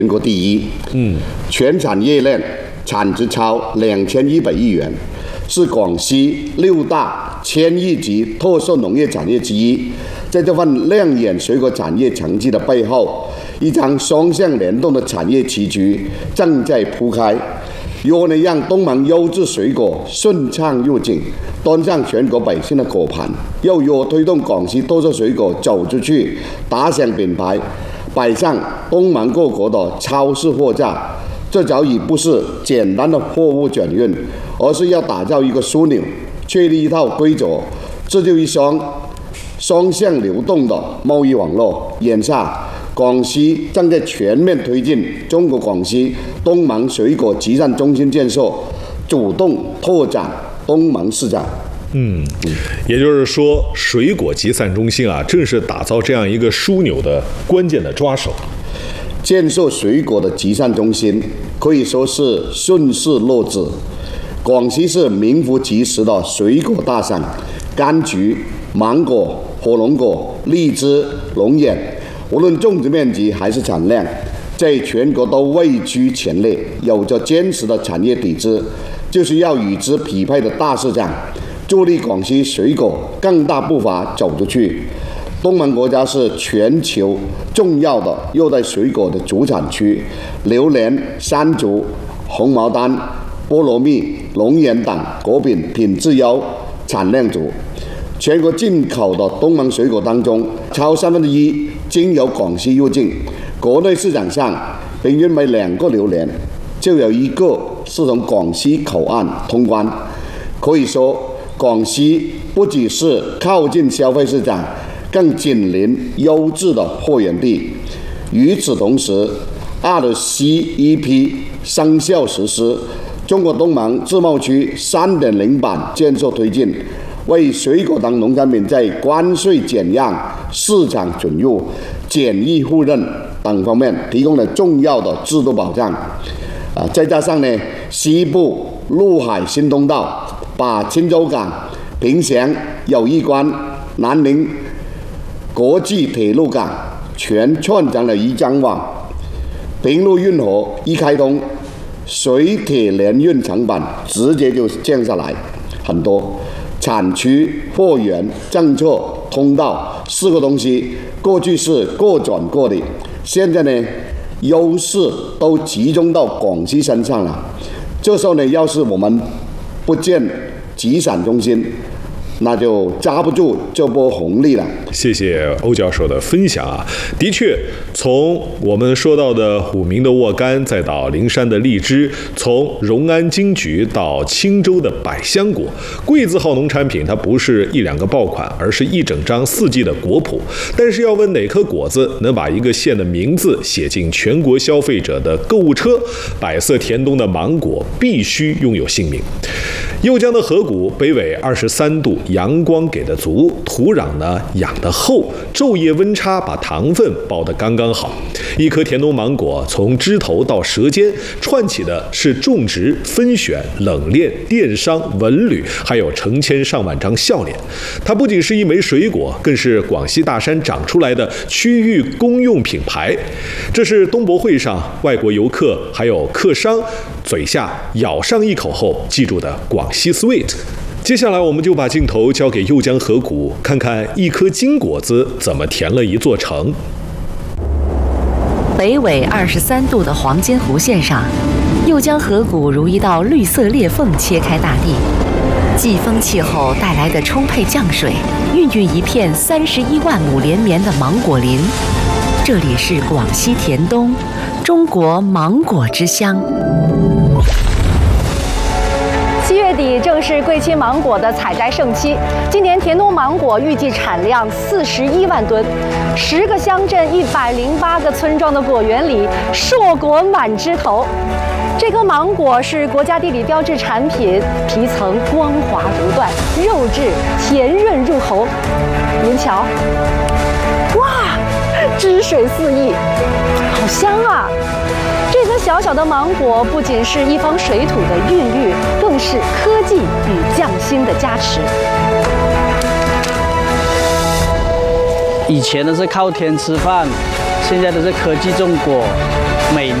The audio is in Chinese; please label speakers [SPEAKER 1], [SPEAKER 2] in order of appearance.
[SPEAKER 1] 全国第一，全产业链产值超2100亿元，是广西6大千亿级特色农业产业之一。在这份亮眼水果产业成绩的背后，一张双向联动的产业棋局正在铺开。若能让东盟优质水果顺畅入境，端上全国百姓的果盘，又若推动广西特色水果走出去，打响品牌，摆上东盟各国的超市货架，这早已不是简单的货物转运，而是要打造一个枢纽，确立一套规则，这就一双向流动的贸易网络。眼下，广西正在全面推进中国广西东盟水果集散中心建设，主动拓展东盟市场。
[SPEAKER 2] 也就是说，水果集散中心啊，正是打造这样一个枢纽的关键的抓手。
[SPEAKER 1] 建设水果的集散中心可以说是顺势落之。广西是名副其实的水果大省，柑橘、芒果、火龙果、荔枝、龙眼，无论种植面积还是产量，在全国都位居前列，有着坚实的产业底子，就是要与之匹配的大市场，助力广西水果更大步伐走出去。东盟国家是全球重要的热带水果的主产区，榴莲、山竹、红毛丹、菠萝蜜、龙眼等果品品质优，产量足。全国进口的东盟水果当中，超1/3经由广西入境。国内市场上，平均每2个榴莲就有1个是从广西口岸通关。可以说，广西不只是靠近消费市场，更紧邻优质的货源地。与此同时，RCEP 生效实施，中国东盟自贸区3.0版建设推进，为水果等农产品在关税减让、市场准入、检疫互认等方面提供了重要的制度保障。再加上呢，西部陆海新通道把钦州港、凭祥、友谊关、南宁国际铁路港全串成了一张网，平陆运河一开通，水铁联运成本直接就降下来很多。产区、货源、政策、通道4个东西，过去是各转各的，现在呢，优势都集中到广西身上了。这时候呢，要是我们不建集散中心，那就抓不住这波红利了。
[SPEAKER 2] 谢谢欧教授的分享啊！的确，从我们说到的虎鸣的沃柑，再到灵山的荔枝，从荣安金桔到青州的百香果，贵字号农产品它不是1-2个爆款，而是一整张4季的果谱。但是要问哪颗果子能把一个县的名字写进全国消费者的购物车，百色甜冬的芒果必须拥有姓名。右江的河谷北纬23度，阳光给的足，土壤呢养得厚，昼夜温差把糖分包得刚刚好。一颗甜冬芒果从枝头到舌尖串起的是种植、分选、冷链、电商、文旅，还有成千上万张笑脸。它不仅是一枚水果，更是广西大山长出来的区域公用品牌。这是东博会上外国游客还有客商嘴下咬上一口后记住的广西 Sweet。接下来我们就把镜头交给右江河谷，看看一颗金果子怎么填了一座城。
[SPEAKER 3] 北纬23度的黄尖湖线上，右江河谷如一道绿色裂缝切开大地。季风气候带来的充沛降水，孕育一片31万亩连绵的芒果林。这里是广西甜冬，中国芒果之乡。
[SPEAKER 4] 7月底正是桂青芒果的采摘盛期，今年甜冬芒果预计产量41万吨，10个乡镇108个村庄的果园里，硕果满枝头。这颗芒果是国家地理标志产品，皮层光滑如缎，肉质甜润入喉。您瞧，哇，汁水四溢，好香啊！这颗小小的芒果不仅是一方水土的孕育，更是科技与匠心的加持。
[SPEAKER 5] 以前的是靠天吃饭，现在的是科技种果， 每